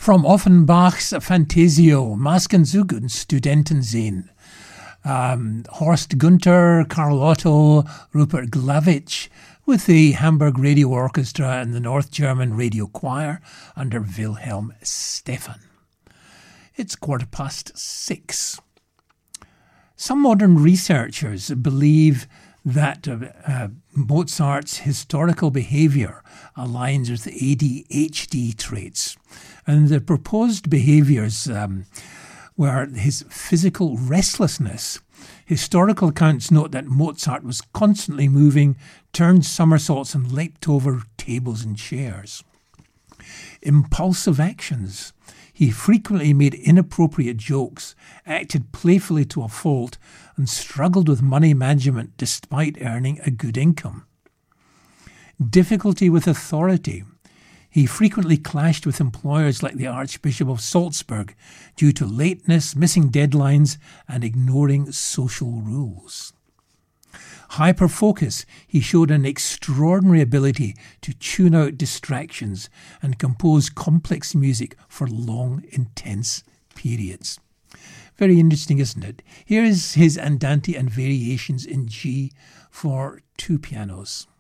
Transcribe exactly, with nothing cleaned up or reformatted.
From Offenbach's Fantasio, Masken Zug Studentensehen. Um, Horst Gunther, Karl Otto, Rupert Glavitsch, with the Hamburg Radio Orchestra and the North German Radio Choir under Wilhelm Stephan. It's quarter past six. Some modern researchers believe that uh, uh, Mozart's historical behaviour aligns with A D H D traits, and the proposed behaviours um, were his physical restlessness. Historical accounts note that Mozart was constantly moving, turned somersaults and leapt over tables and chairs. Impulsive actions. He frequently made inappropriate jokes, acted playfully to a fault, and struggled with money management despite earning a good income. Difficulty with authority. He frequently clashed with employers like the Archbishop of Salzburg due to lateness, missing deadlines, and ignoring social rules. Hyperfocus. He showed an extraordinary ability to tune out distractions and compose complex music for long, intense periods. Very interesting, isn't it? Here is his Andante and Variations in G for two pianos.